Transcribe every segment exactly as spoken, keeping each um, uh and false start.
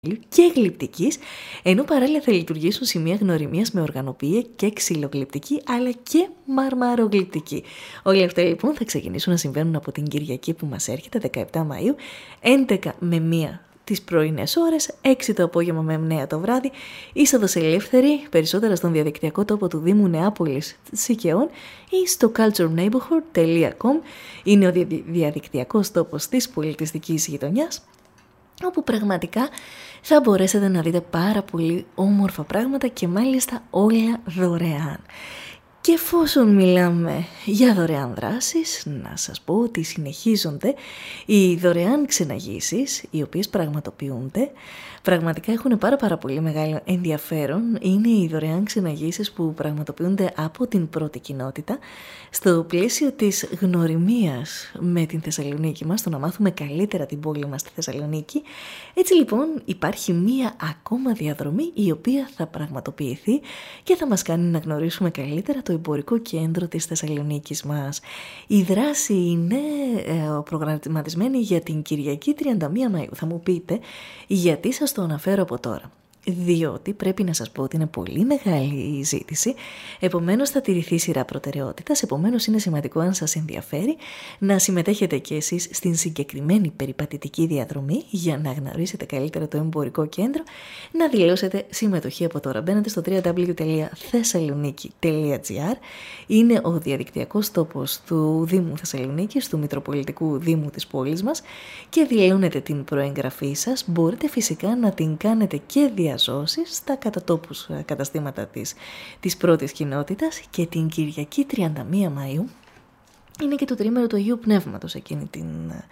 και γλυπτικής, ενώ παράλληλα θα λειτουργήσουν σημεία γνωριμίας με οργανοποιία και ξυλογλυπτική αλλά και μαρμαρογλυπτική. Όλα αυτά λοιπόν θα ξεκινήσουν να συμβαίνουν από την Κυριακή που μας έρχεται, δεκαεπτά Μαΐου, έντεκα με μία τις πρωινές ώρες, έξι το απόγευμα με εννέα το βράδυ, είσοδος ελεύθερη, περισσότερα στον διαδικτυακό τόπο του Δήμου Νεάπολης Σικαιών ή στο culture neighborhood τελεία com, είναι ο διαδικτυακός τόπος της πολιτιστικής γειτονιάς, όπου πραγματικά θα μπορέσετε να δείτε πάρα πολύ όμορφα πράγματα και μάλιστα όλα δωρεάν. Και εφόσον μιλάμε για δωρεάν δράσεις, να σας πω ότι συνεχίζονται οι δωρεάν ξεναγήσεις, οι οποίες πραγματοποιούνται. Πραγματικά έχουν πάρα πάρα πολύ μεγάλο ενδιαφέρον. Είναι οι δωρεάν ξεναγήσεις που πραγματοποιούνται από την πρώτη κοινότητα στο πλαίσιο της γνωριμίας με την Θεσσαλονίκη μας, το να μάθουμε καλύτερα την πόλη μας στη Θεσσαλονίκη. Έτσι λοιπόν υπάρχει μία ακόμα διαδρομή η οποία θα πραγματοποιηθεί και θα μας κάνει να γνωρίσουμε καλύτερα το εμπορικό κέντρο της Θεσσαλονίκης μας. Η δράση είναι ε, προγραμματισμένη για την Κυριακή τριάντα μία Μαΐου. Θα μου πείτε γιατί σας το αναφέρω από τώρα. Διότι πρέπει να σας πω ότι είναι πολύ μεγάλη η ζήτηση, επομένως θα τηρηθεί σειρά προτεραιότητας, επομένως είναι σημαντικό αν σας ενδιαφέρει να συμμετέχετε και εσείς στην συγκεκριμένη περιπατητική διαδρομή για να γνωρίσετε καλύτερα το εμπορικό κέντρο, να δηλώσετε συμμετοχή από τώρα. Μπαίνετε στο double-u double-u double-u τελεία θεσσαλονίκη τελεία τζι άρ, είναι ο διαδικτυακός τόπος του Δήμου Θεσσαλονίκης, του Μητροπολιτικού Δήμου της πόλης μας και δηλώνετε την προεγγραφή σας. Μπορείτε φυσικά να την κάνετε και διαδρομή διαζώσεις στα κατατόπους καταστήματα της, της πρώτης κοινότητας και την Κυριακή τριάντα μία Μαΐου είναι και το τρίμερο του Αγίου Πνεύματος εκείνη την,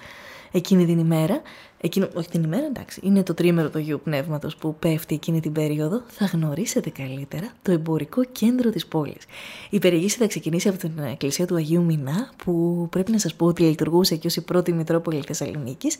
εκείνη την ημέρα. Εκείνο, όχι την ημέρα, εντάξει, είναι το τρίμερο του Αγίου Πνεύματος που πέφτει εκείνη την περίοδο. Θα γνωρίσετε καλύτερα το εμπορικό κέντρο της πόλης. Η περιήγηση θα ξεκινήσει από την εκκλησία του Αγίου Μινά, που πρέπει να σας πω ότι λειτουργούσε και ως η πρώτη Μητρόπολη Θεσσαλονίκης.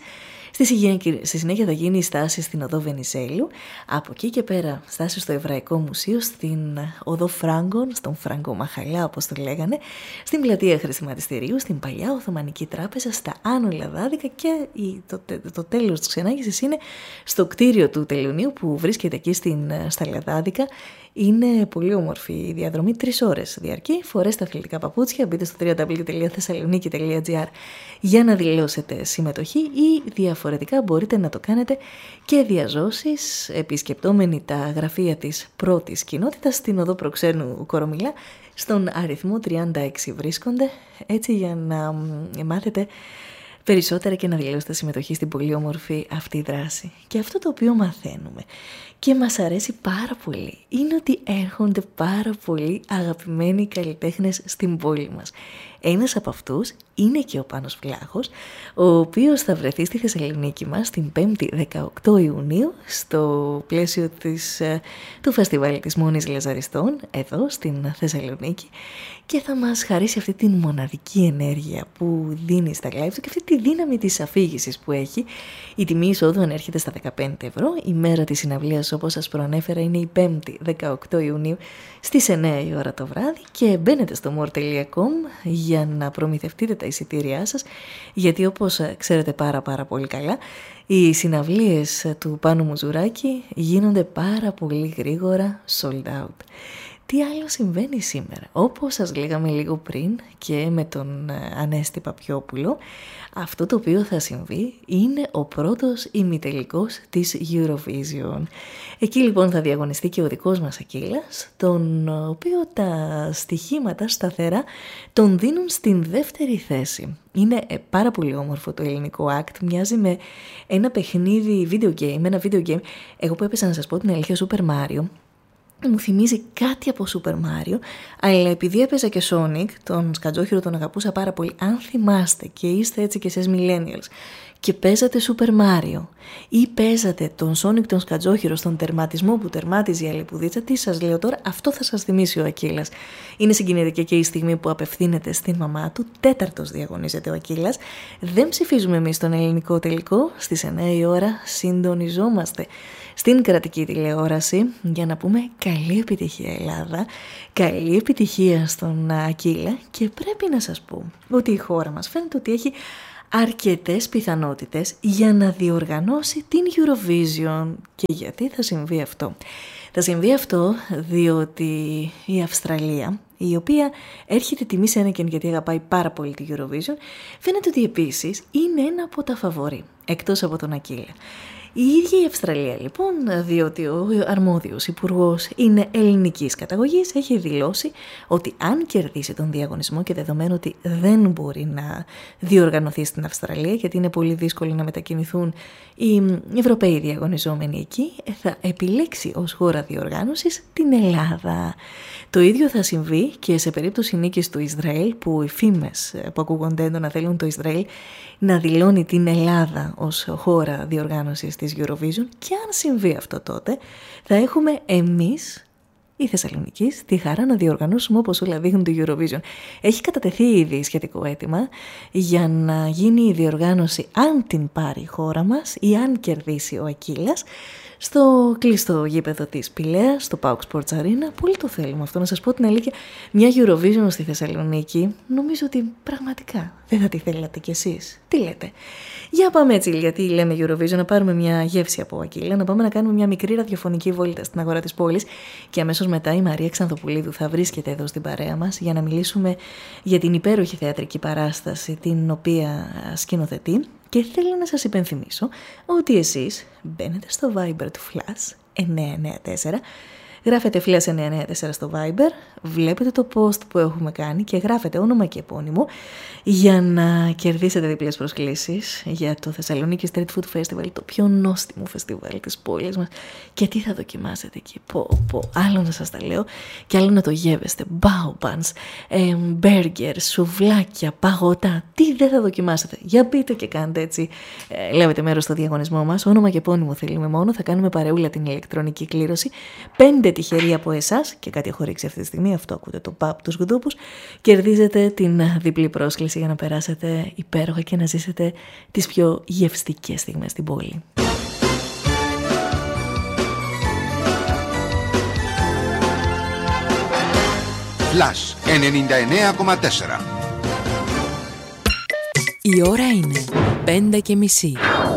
Στη συνέχεια θα γίνει η στάση στην οδό Βενιζέλου. Από εκεί και πέρα στάση στο Εβραϊκό Μουσείο, στην οδό Φράγκων, στον Φράγκο Μαχαλιά όπως το λέγανε, στην πλατεία Χρησιματιστηρίου, στην παλιά Οθωμανική Τράπεζα, στα Άνω Λαδάδικα και το, το τέλος της ξενάγησης είναι στο κτίριο του Τελειωνίου που βρίσκεται εκεί στην, στα Λαδάδικα. Είναι πολύ όμορφη η διαδρομή, τρεις ώρες διαρκεί. Φορέστε αθλητικά παπούτσια, μπείτε στο double-u double-u double-u τελεία θεσσαλονίκη τελεία τζι άρ για να δηλώσετε συμμετοχή ή διαφορετικά μπορείτε να το κάνετε και διαζώσεις επισκεπτόμενοι τα γραφεία της πρώτης κοινότητας στην οδό Προξένου Κορομιλά, στον αριθμό τριάντα έξι βρίσκονται, έτσι για να μάθετε περισσότερα και να δηλώσετε συμμετοχή στην πολύ όμορφη αυτή δράση. Και αυτό το οποίο μαθαίνουμε και μας αρέσει πάρα πολύ είναι ότι έρχονται πάρα πολύ αγαπημένοι καλλιτέχνες στην πόλη μας. Ένας από αυτούς είναι και ο Πάνος Βλάχος, ο οποίος θα βρεθεί στη Θεσσαλονίκη μας την πέμπτη δεκαοκτώ Ιουνίου στο πλαίσιο της, του φεστιβάλ της Μόνης Λαζαριστών εδώ στην Θεσσαλονίκη και θα μας χαρίσει αυτή την μοναδική ενέργεια που δίνει στα live του και αυτή τη δύναμη της αφήγησης που έχει. Η τιμή εισόδου ανέρχεται στα δεκαπέντε ευρώ. Η μέρα της συναυλίας, όπως σας προανέφερα, είναι η πέμπτη δεκαοκτώ Ιουνίου στις εννέα η ώρα το βράδυ και μπαίνετε στο more τελεία com για να προμηθευτείτε τα εισιτήριά σας, γιατί όπως ξέρετε πάρα πάρα πολύ καλά, οι συναυλίες του Πάνου Μουζουράκη γίνονται πάρα πολύ γρήγορα sold out. Τι άλλο συμβαίνει σήμερα? Όπως σας λέγαμε λίγο πριν και με τον Ανέστη Παπιόπουλο, αυτό το οποίο θα συμβεί είναι ο πρώτος ημιτελικός της Eurovision. Εκεί λοιπόν θα διαγωνιστεί και ο δικός μας Ακύλας, τον οποίο τα στοιχήματα σταθερά τον δίνουν στην δεύτερη θέση. Είναι πάρα πολύ όμορφο το ελληνικό act, μοιάζει με ένα παιχνίδι video game, ένα video game. Εγώ που έπαιζα, να σας πω την αλήθεια, Super Mario, μου θυμίζει κάτι από Super Mario, αλλά επειδή έπαιζα και Sonic, τον σκατζόχυρο τον αγαπούσα πάρα πολύ. Αν θυμάστε και είστε έτσι και εσείς millennials και παίζατε Super Mario ή παίζατε τον Sonic τον σκατζόχυρο στον τερματισμό που τερμάτιζε η Αλεπουδίτσα, τι σας λέω τώρα, αυτό θα σας θυμίσει ο Ακύλας. Είναι συγκινητική και η στιγμή που απευθύνεται στην μαμά του. Τέταρτος διαγωνίζεται ο Ακύλας. Δεν ψηφίζουμε εμείς τον ελληνικό τελικό. Στις εννέα η ώρα συντονιζόμαστε στην κρατική τηλεόραση για να πούμε καλή επιτυχία Ελλάδα, καλή επιτυχία στον Ακύλα και πρέπει να σας πω ότι η χώρα μας φαίνεται ότι έχει αρκετές πιθανότητες για να διοργανώσει την Eurovision. Και γιατί θα συμβεί αυτό? Θα συμβεί αυτό διότι η Αυστραλία, η οποία έρχεται τιμή σε ένα και γιατί αγαπάει πάρα πολύ τη Eurovision, φαίνεται ότι επίσης είναι ένα από τα φαβορί, εκτός από τον Ακύλα. Η ίδια η Αυστραλία λοιπόν, διότι ο αρμόδιος υπουργός είναι ελληνικής καταγωγής, έχει δηλώσει ότι αν κερδίσει τον διαγωνισμό και δεδομένου ότι δεν μπορεί να διοργανωθεί στην Αυστραλία γιατί είναι πολύ δύσκολο να μετακινηθούν οι Ευρωπαίοι διαγωνιζόμενοι εκεί, θα επιλέξει ως χώρα διοργάνωσης την Ελλάδα. Το ίδιο θα συμβεί και σε περίπτωση νίκης του Ισραήλ, που οι φήμες που ακούγονται έντονα θέλουν το Ισραήλ να δηλώνει την Ελλάδα ως χώρα διοργάνωσης της Eurovision, και αν συμβεί αυτό τότε θα έχουμε εμείς η Θεσσαλονικής τη χαρά να διοργανώσουμε όπως όλα δείχνουν το Eurovision. Έχει κατατεθεί ήδη σχετικό αίτημα για να γίνει η διοργάνωση, αν την πάρει η χώρα μας ή αν κερδίσει ο Ακύλας, στο κλειστό γήπεδο της Πηλαίας, στο Pauk Sports Arena. Πολύ το θέλουμε αυτό, να σας πω την αλήθεια. Μια Eurovision στη Θεσσαλονίκη, νομίζω ότι πραγματικά δεν θα τη θέλατε κι εσείς. Τι λέτε? Για πάμε έτσι, γιατί λέμε Eurovision, να πάρουμε μια γεύση από Ακύλα, να πάμε να κάνουμε μια μικρή ραδιοφωνική βόλτα στην αγορά της πόλης και αμέσως μετά η Μαρία Ξανθοπουλίδου θα βρίσκεται εδώ στην παρέα μας για να μιλήσουμε για την υπέροχη θεατρική παράσταση την οποία σκηνοθετεί. Και θέλω να σας υπενθυμίσω ότι εσείς μπαίνετε στο Viber του Flash εννιά εννιά τέσσερα, γράφετε Flash εννιά εννιά τέσσερα στο Viber, βλέπετε το post που έχουμε κάνει και γράφετε όνομα και επώνυμο για να κερδίσετε διπλές προσκλήσεις για το Θεσσαλονίκη Street Food Festival, το πιο νόστιμο φεστιβάλ της πόλης μας. Και τι θα δοκιμάσετε εκεί? Πω, πω, άλλο να σας τα λέω και άλλο να το γεύεστε. Μπάουπανς, ε, μπέργκερ, σουβλάκια, παγωτά. Τι δεν θα δοκιμάσετε? Για πείτε και κάντε έτσι. Ε, λάβετε μέρος στο διαγωνισμό μας. Όνομα και επώνυμο θέλουμε μόνο. Θα κάνουμε παρεούλα την ηλεκτρονική κλήρωση. Πέντε τυχεροί από εσάς, και κάτι έχω ρίξει αυτή τη στιγμή, αυτό ακούτε το παπ τους γδούπους, κερδίζετε την διπλή πρόσκληση για να περάσετε υπέροχα και να ζήσετε τις πιο γευστικές στιγμές στην πόλη. Flash ενενήντα εννέα κόμμα τέσσερα. Η ώρα είναι πέντε και μισή.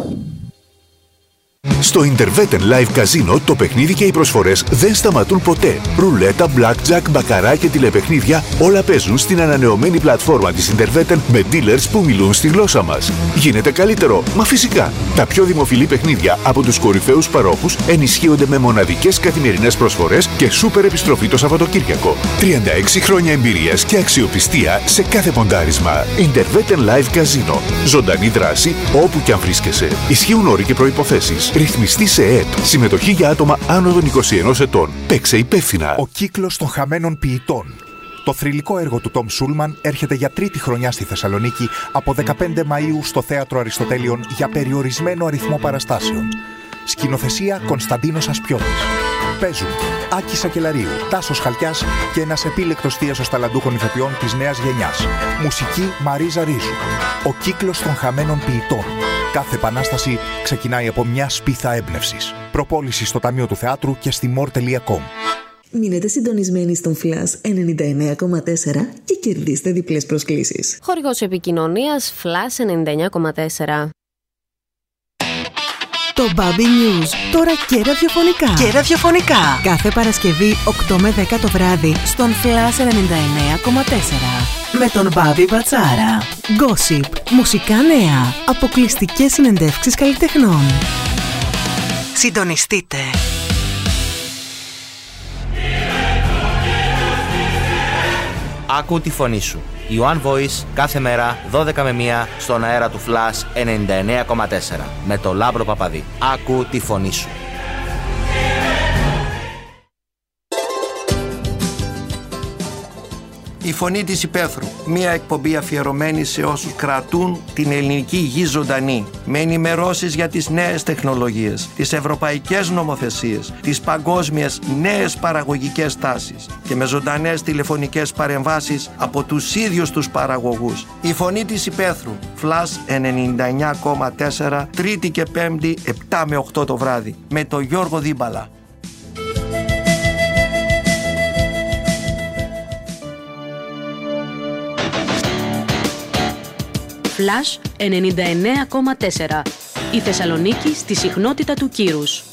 Στο Interveten Live Casino το παιχνίδι και οι προσφορές δεν σταματούν ποτέ. Ρουλέτα, blackjack, μπακαρά και τηλεπαιχνίδια όλα παίζουν στην ανανεωμένη πλατφόρμα της Interveten με dealers που μιλούν στη γλώσσα μας. Γίνεται καλύτερο? Μα φυσικά! Τα πιο δημοφιλή παιχνίδια από τους κορυφαίους παρόχους ενισχύονται με μοναδικές καθημερινές προσφορές και σούπερ επιστροφή το Σαββατοκύριακο. τριάντα έξι χρόνια εμπειρίας και αξιοπιστία σε κάθε ποντάρισμα. Interveten Live Casino. Ζωντανή δράση όπου και αν βρίσκεσαι. Ισχύουν όροι και προϋποθέσεις. Ρυθμιστή σε ΕΕΤ. Συμμετοχή για άτομα άνω των είκοσι ενός ετών. Παίξε υπεύθυνα. Ο κύκλος των χαμένων ποιητών. Το θρυλικό έργο του Τόμ Σούλμαν έρχεται για τρίτη χρονιά στη Θεσσαλονίκη από δεκαπέντε Μαΐου στο Θέατρο Αριστοτέλειων για περιορισμένο αριθμό παραστάσεων. Σκηνοθεσία Κωνσταντίνος Ασπιώτης. Παίζουν Άκη Σακελαρίου, Τάσος Χαλκιάς και ένας επίλεκτος θίασος ταλαντούχων ηθοποιών της νέας γενιάς. Μουσική Μαρίζα Ρίζου. Ο κύκλος των χαμένων ποιητών. Κάθε επανάσταση ξεκινάει από μια σπίθα έμπνευσης. Προπόληση στο Ταμείο του Θεάτρου και στη μορ τελεία κομ. Μείνετε συντονισμένοι στον Flash ενενήντα εννέα κόμμα τέσσερα και κερδίστε διπλές προσκλήσεις. Χορηγός επικοινωνίας Flash ενενήντα εννέα κόμμα τέσσερα. Το Baby News, τώρα και ραδιοφωνικά. Και ραδιοφωνικά. Κάθε Παρασκευή οκτώ με δέκα το βράδυ στον Flash ενενήντα εννέα κόμμα τέσσερα. Με τον Μπάμπη Μπατσάρα. Gossip, μουσικά νέα, αποκλειστικές συνεντεύξεις καλλιτεχνών. Συντονιστείτε. Άκου τη φωνή σου. Η One Voice κάθε μέρα δώδεκα με μία στον αέρα του Flash ενενήντα εννέα κόμμα τέσσερα με το Λάμπρο Παπαδί. Άκου τη φωνή σου. Η Φωνή της Υπαίθρου, μια εκπομπή αφιερωμένη σε όσους κρατούν την ελληνική γη ζωντανή, με ενημερώσεις για τις νέες τεχνολογίες, τις ευρωπαϊκές νομοθεσίες, τις παγκόσμιες νέες παραγωγικές τάσεις και με ζωντανές τηλεφωνικές παρεμβάσεις από τους ίδιους τους παραγωγούς. Η Φωνή της Υπαίθρου, Flash ενενήντα εννέα κόμμα τέσσερα, Τρίτη και Πέμπτη, επτά με οκτώ το βράδυ, με τον Γιώργο Δίμπαλα. Flash ενενήντα εννέα κόμμα τέσσερα. Η Θεσσαλονίκη στη συχνότητα του κύρους.